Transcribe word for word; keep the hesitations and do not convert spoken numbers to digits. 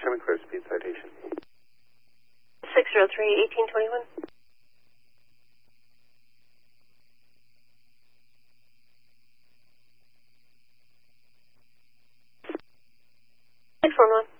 Coming clear, speed citation. six zero three, eighteen twenty-one. six four one.